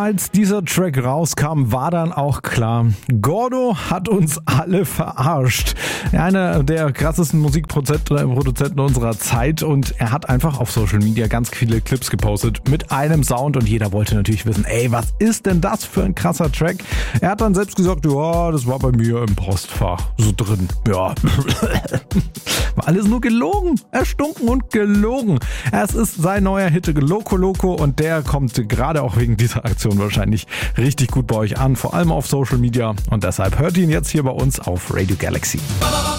Als dieser Track rauskam, war dann auch klar, Gordo hat uns alle verarscht. Einer der krassesten Musikproduzenten unserer Zeit und er hat einfach auf Social Media ganz viele Clips gepostet mit einem Sound und jeder wollte natürlich wissen, ey, was ist denn das für ein krasser Track? Er hat dann selbst gesagt, ja, das war bei mir im Postfach so drin. Ja, war alles nur gelogen, erstunken und gelogen. Es ist sein neuer Hit Loco Loco und der kommt gerade auch wegen dieser Aktion wahrscheinlich richtig gut bei euch an, vor allem auf Social Media und deshalb hört ihn jetzt hier bei uns auf Radio Galaxy.